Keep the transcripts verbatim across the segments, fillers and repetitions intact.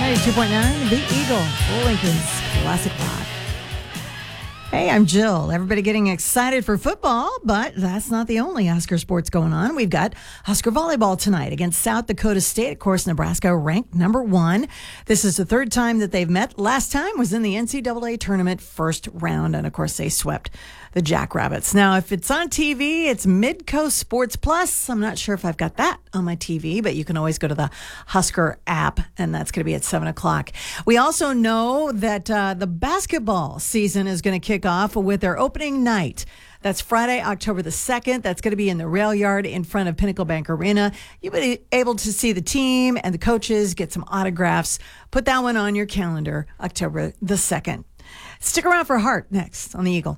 ninety-two point nine, The Eagle, Lincoln's Classic Rock. Hey, I'm Jill. Everybody getting excited for football, but that's not the only Husker sports going on. We've got Husker volleyball tonight against South Dakota State. Of course, Nebraska ranked number one. This is the third time that they've met. Last time was in the N C double A tournament first round, and of course, they swept the Jackrabbits. Now, if it's on T V, it's Midcoast Sports Plus. I'm not sure if I've got that on my T V, but you can always go to the Husker app, and that's going to be at seven o'clock. We also know that uh, the basketball season is going to kick off with their opening night. That's Friday, October the second. That's going to be in the rail yard in front of Pinnacle Bank Arena. You'll be able to see the team and the coaches, get some autographs. Put that one on your calendar, October the second. Stick around for Heart next on The Eagle.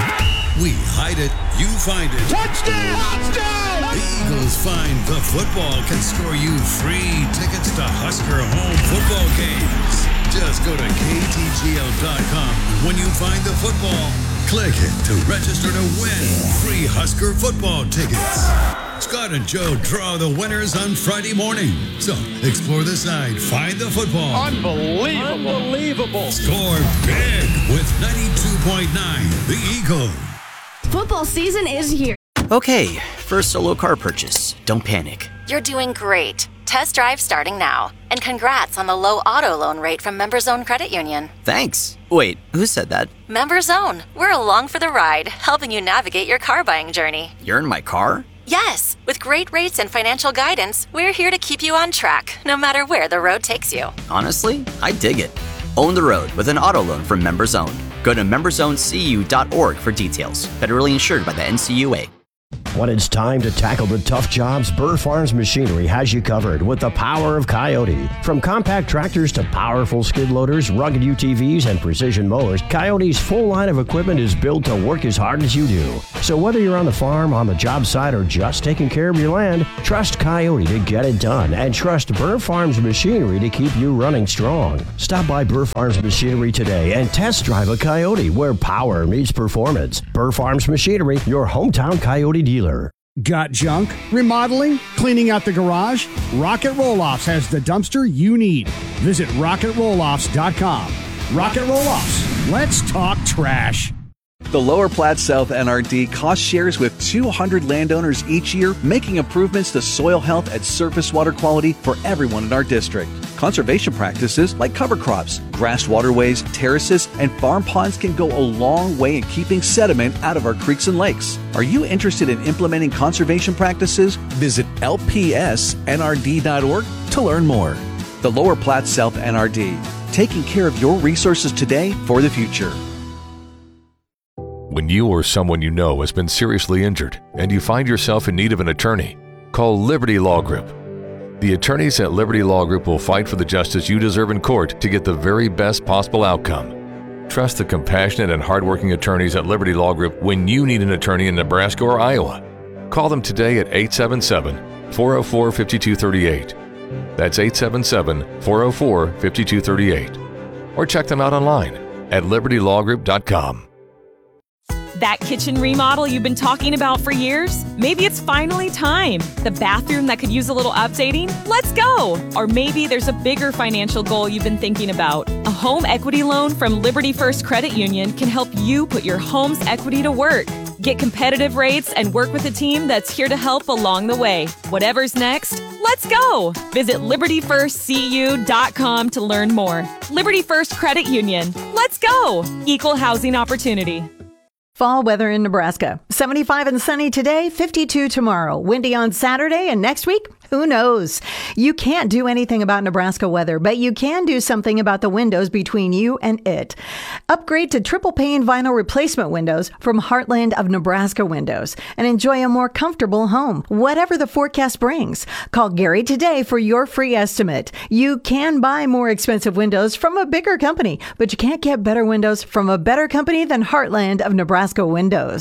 We hide it, you find it. Touchdown! Touchdown! The Eagles find the football can score you free tickets to Husker home football games. Just go to K T G L dot com. When you find the football, click it to register to win free Husker football tickets. Scott and Joe draw the winners on Friday morning. So explore the site, find the football. Unbelievable. Unbelievable. Score big with ninety-two point nine The Eagle. Football season is here. Okay, first solo car purchase. Don't panic. You're doing great. Test drive starting now. And congrats on the low auto loan rate from MemberZone Credit Union. Thanks. Wait, who said that? MemberZone. We're along for the ride, helping you navigate your car buying journey. You're in my car? Yes. With great rates and financial guidance, we're here to keep you on track, no matter where the road takes you. Honestly, I dig it. Own the road with an auto loan from MemberZone. Go to member zone c u dot org for details. Federally insured by the N C U A. When it's time to tackle the tough jobs, Burr Farms Machinery has you covered with the power of Coyote. From compact tractors to powerful skid loaders, rugged U T Vs, and precision mowers, Coyote's full line of equipment is built to work as hard as you do. So whether you're on the farm, on the job site, or just taking care of your land, trust Coyote to get it done, and trust Burr Farms Machinery to keep you running strong. Stop by Burr Farms Machinery today and test drive a Coyote where power meets performance. Burr Farms Machinery, your hometown Coyote dealer. Got junk? Remodeling? Cleaning out the garage? Rocket Roll-Offs has the dumpster you need. Visit rocket roll offs dot com. Rocket Roll-Offs. Let's talk trash. The Lower Platte South N R D cost shares with two hundred landowners each year, making improvements to soil health and surface water quality for everyone in our district. Conservation practices like cover crops, grassed waterways, terraces, and farm ponds can go a long way in keeping sediment out of our creeks and lakes. Are you interested in implementing conservation practices? Visit L P S N R D dot org to learn more. The Lower Platte South N R D, taking care of your resources today for the future. When you or someone you know has been seriously injured and you find yourself in need of an attorney, call Liberty Law Group. The attorneys at Liberty Law Group will fight for the justice you deserve in court to get the very best possible outcome. Trust the compassionate and hardworking attorneys at Liberty Law Group when you need an attorney in Nebraska or Iowa. Call them today at eight seven seven, four oh four, five two three eight. That's eight seven seven, four oh four, five two three eight. Or check them out online at liberty law group dot com. That kitchen remodel you've been talking about for years? Maybe it's finally time. The bathroom that could use a little updating? Let's go! Or maybe there's a bigger financial goal you've been thinking about. A home equity loan from Liberty First Credit Union can help you put your home's equity to work. Get competitive rates and work with a team that's here to help along the way. Whatever's next, let's go! Visit liberty first c u dot com to learn more. Liberty First Credit Union. Let's go! Equal housing opportunity. Fall weather in Nebraska. seventy-five and sunny today, fifty-two tomorrow. Windy on Saturday, and next week, who knows? You can't do anything about Nebraska weather, but you can do something about the windows between you and it. Upgrade to triple pane vinyl replacement windows from Heartland of Nebraska Windows and enjoy a more comfortable home, whatever the forecast brings. Call Gary today for your free estimate. You can buy more expensive windows from a bigger company, but you can't get better windows from a better company than Heartland of Nebraska Windows.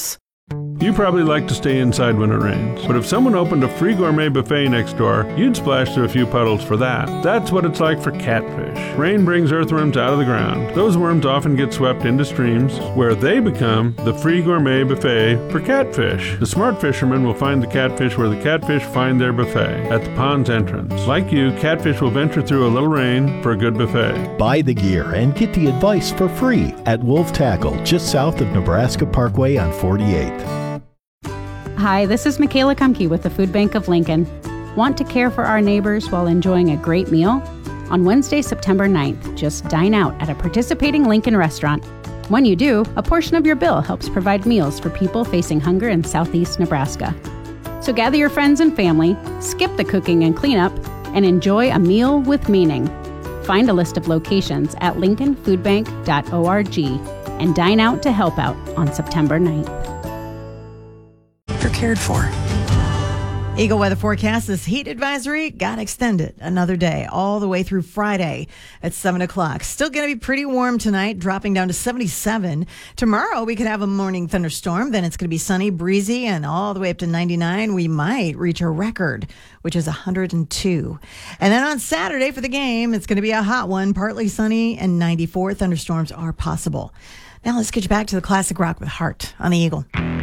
You probably like to stay inside when it rains, but if someone opened a free gourmet buffet next door, you'd splash through a few puddles for that. That's what it's like for catfish. Rain brings earthworms out of the ground. Those worms often get swept into streams, where they become the free gourmet buffet for catfish. The smart fisherman will find the catfish where the catfish find their buffet, at the pond's entrance. Like you, catfish will venture through a little rain for a good buffet. Buy the gear and get the advice for free at Wolf Tackle, just south of Nebraska Parkway on forty-eighth. Hi, this is Michaela Kumke with the Food Bank of Lincoln. Want to care for our neighbors while enjoying a great meal? On Wednesday, September ninth, just dine out at a participating Lincoln restaurant. When you do, a portion of your bill helps provide meals for people facing hunger in southeast Nebraska. So gather your friends and family, skip the cooking and cleanup, and enjoy a meal with meaning. Find a list of locations at lincoln food bank dot org and dine out to help out on September ninth. You're cared for. Eagle weather forecast. This heat advisory got extended another day, all the way through Friday at seven o'clock. Still going to be pretty warm tonight, dropping down to seventy-seven. Tomorrow, we could have a morning thunderstorm. Then it's going to be sunny, breezy, and all the way up to ninety-nine. We might reach a record, which is one hundred two. And then on Saturday for the game, it's going to be a hot one, partly sunny and ninety-four. Thunderstorms are possible. Now let's get you back to the classic rock with Heart on the Eagle.